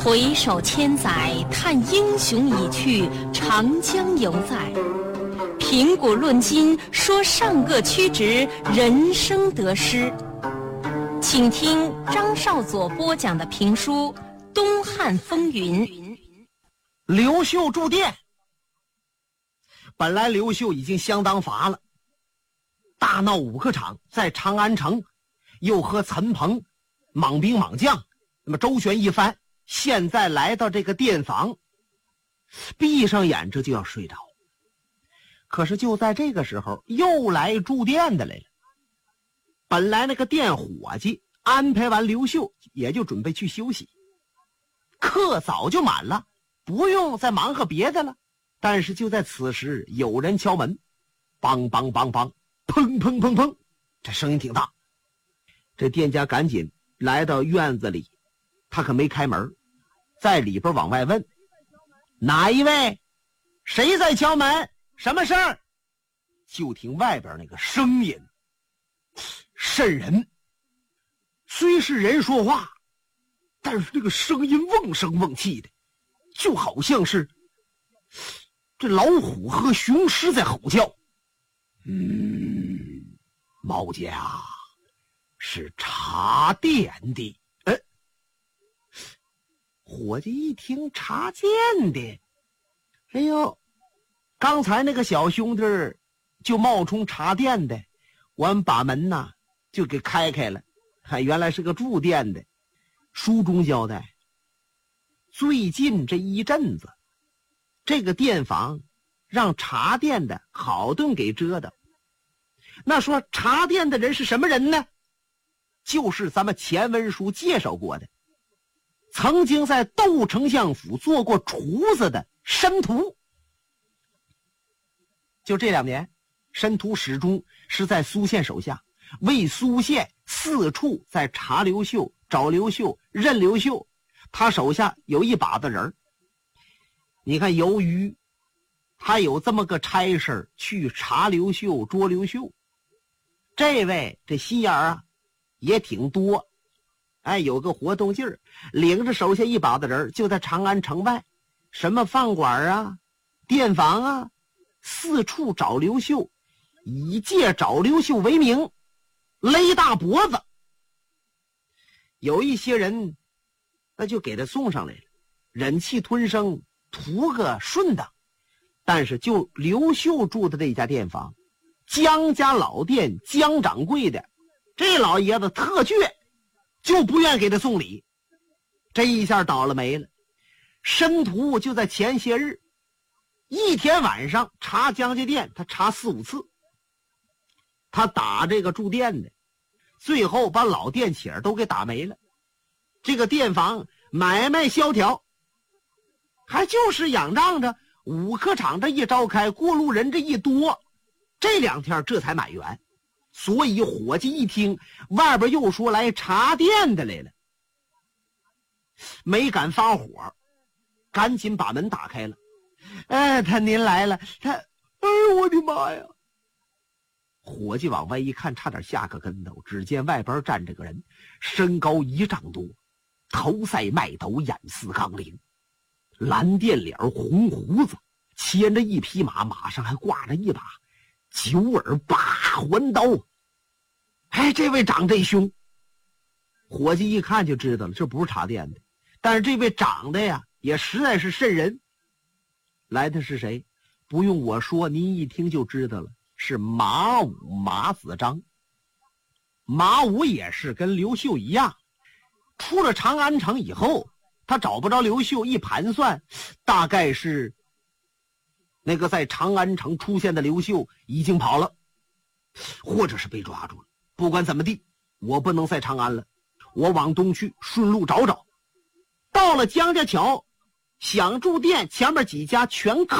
回首千载，叹英雄已去，长江犹在。评古论今，说上个曲直，人生得失。请听张少佐播讲的评书《东汉风云》。 刘秀住店。本来刘秀已经相当乏了，大闹五个场，在长安城又和陈鹏莽兵莽将那么周旋一番，现在来到这个店房，闭上眼这就要睡着。可是就在这个时候，又来住店的来了。本来那个店伙计安排完刘秀，也就准备去休息，客早就满了，不用再忙活别的了。但是就在此时，有人敲门，梆梆梆梆，砰砰砰砰，这声音挺大。这店家赶紧来到院子里，他可没开门，在里边往外问：哪一位？谁在敲门？什么事儿？就听外边那个声音瘆人，虽是人说话，但是这个声音瓮声瓮气的，就好像是这老虎和雄狮在吼叫。猫家是茶店的。伙计一听茶店的，哎呦，刚才那个小兄弟就冒充茶店的，我们把门呐就给开了，原来是个住店的。书中交代，最近这一阵子，这个店房让茶店的好顿给折腾。那说茶店的人是什么人呢？就是咱们前文书介绍过的，曾经在窦丞相府做过厨子的申屠。就这2年，申屠始终是在苏县手下，为苏县四处在查刘秀、找刘秀、认刘秀，他手下有一把子人。你看，由于他有这么个差事去查刘秀、捉刘秀，这位这心眼啊也挺多，有个活动劲儿，领着手下一把子人就在长安城外，什么饭馆啊、店房啊，四处找刘秀，以借找刘秀为名，勒大脖子。有一些人那就给他送上来了，忍气吞声，图个顺当。但是就刘秀住的这家店房，江家老店江掌柜的这老爷子特倔，就不愿给他送礼。这一下倒了霉了。申屠就在前些日一天晚上查江家店，他查4、5次，他打这个住店的，最后把老店起儿都给打没了。这个店房买卖萧条，还就是仰仗着五客场这一召开，过路人这一多，这2天这才满员。所以伙计一听外边又说来茶店的来了，没敢发火，赶紧把门打开了。您来了。我的妈呀！伙计往外一看，差点下个跟头。只见外边站着个人，身高1丈多，头赛麦斗，眼似钢铃，蓝靛脸，红胡子，牵着一匹马，马上还挂着一把9耳8环刀。这位长这凶，伙计一看就知道了，这不是茶店的。但是这位长得呀也实在是瘆人。来的是谁？不用我说，您一听就知道了，是马武，马子章。马武也是跟刘秀一样，出了长安城以后，他找不着刘秀，一盘算，大概是那个在长安城出现的刘秀已经跑了，或者是被抓住了。不管怎么地，我不能在长安了，我往东去，顺路找找。到了江家桥，想住店，前面几家全